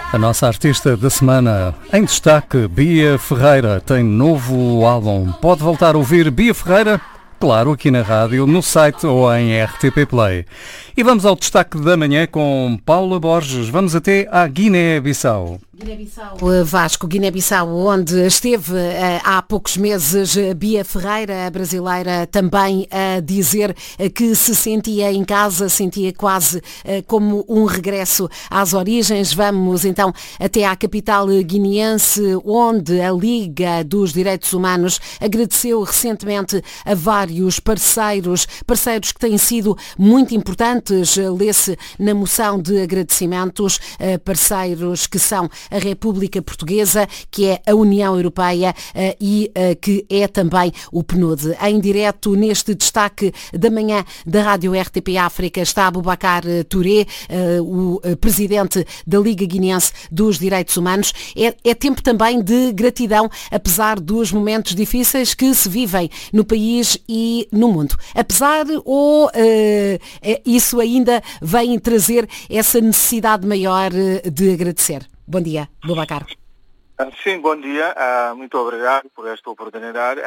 A nossa artista da semana em destaque, Bia Ferreira, tem novo álbum. Pode voltar a ouvir Bia Ferreira, claro, aqui na rádio, no site ou em RTP Play. E vamos ao destaque da manhã com Paula Borges. Vamos até à Guiné-Bissau. Vasco, Guiné-Bissau, onde esteve há poucos meses Bia Ferreira, a brasileira, também a dizer que se sentia em casa, sentia quase como um regresso às origens. Vamos então até à capital guineense, onde a Liga dos Direitos Humanos agradeceu recentemente a vários parceiros que têm sido muito importantes, lê-se na moção de agradecimentos, parceiros que são a República Portuguesa, que é a União Europeia e que é também o PNUD. Em direto neste destaque da manhã da Rádio RTP África está Boubacar Touré, o presidente da Liga Guineense dos Direitos Humanos. É tempo também de gratidão, apesar dos momentos difíceis que se vivem no país e no mundo. Apesar ou isso ainda vem trazer essa necessidade maior de agradecer? Bom dia, Boubacar. Sim, bom dia. Muito obrigado por esta oportunidade.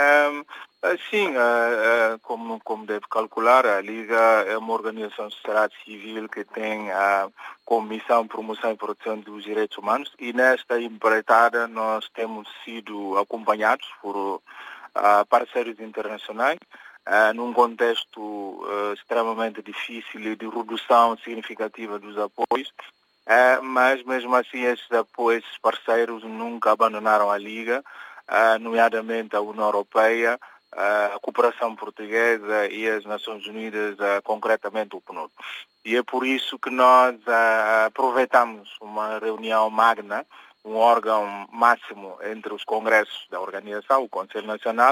Como deve calcular, a Liga é uma organização de sociedade civil que tem como missão promoção e proteção dos direitos humanos, e nesta empreitada nós temos sido acompanhados por parceiros internacionais num contexto extremamente difícil e de redução significativa dos apoios. Mas mesmo assim esses parceiros nunca abandonaram a Liga, nomeadamente a União Europeia, a Cooperação Portuguesa e as Nações Unidas, concretamente o PNUD. E é por isso que nós aproveitamos uma reunião magna, um órgão máximo entre os congressos da organização, o Conselho Nacional,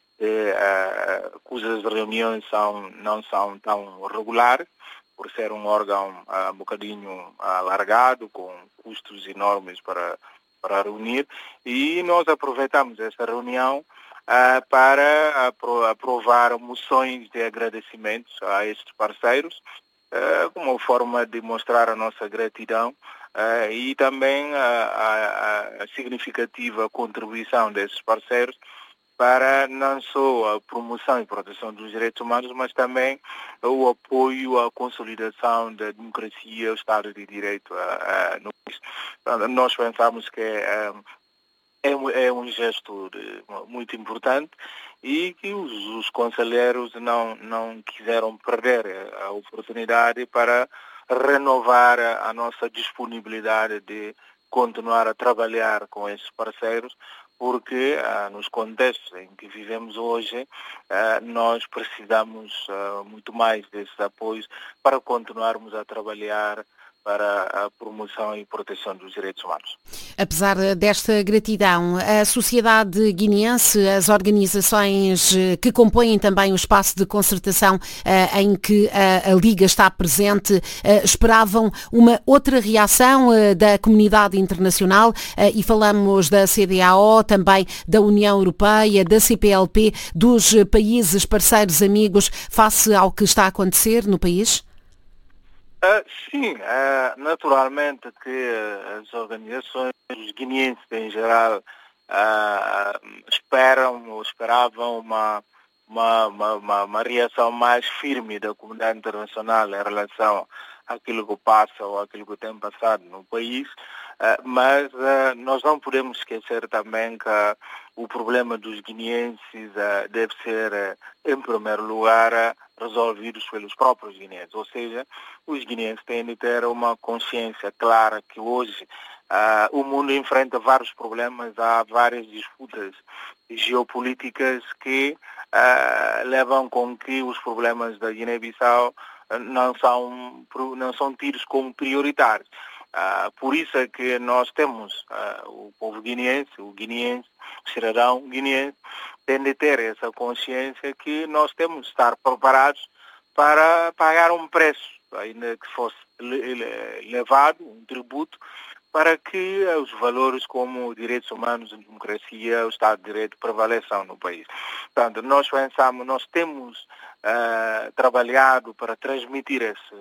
cujas reuniões não são tão regulares, por ser um órgão um bocadinho alargado, com custos enormes para reunir, e nós aproveitamos esta reunião para aprovar moções de agradecimentos a estes parceiros, como forma de mostrar a nossa gratidão e também a significativa contribuição desses parceiros para não só a promoção e proteção dos direitos humanos, mas também o apoio à consolidação da democracia, o Estado de Direito no país. Nós pensamos que é um gesto muito importante e que os conselheiros não quiseram perder a oportunidade para renovar a nossa disponibilidade de continuar a trabalhar com esses parceiros, porque nos contextos em que vivemos hoje, nós precisamos muito mais desses apoios para continuarmos a trabalhar para a promoção e proteção dos direitos humanos. Apesar desta gratidão, a sociedade guineense, as organizações que compõem também o espaço de concertação em que a Liga está presente, esperavam uma outra reação da comunidade internacional, e falamos da CEDEAO, também da União Europeia, da CPLP, dos países parceiros amigos, face ao que está a acontecer no país? Sim, naturalmente que as organizações, os guineenses em geral, esperavam uma reação mais firme da comunidade internacional em relação àquilo que passa ou àquilo que tem passado no país, mas nós não podemos esquecer também que o problema dos guineenses deve ser, em primeiro lugar, resolvidos pelos próprios guineenses. Ou seja, os guineenses têm de ter uma consciência clara que hoje o mundo enfrenta vários problemas, há várias disputas geopolíticas que levam com que os problemas da Guiné-Bissau não são tidos como prioritários. Por isso é que nós temos o povo guineense, o cidadão guineense, tem de ter essa consciência que nós temos de estar preparados para pagar um preço, ainda que fosse elevado, um tributo, para que os valores como direitos humanos, democracia, o Estado de Direito prevaleçam no país. Portanto, nós temos trabalhado para transmitir esse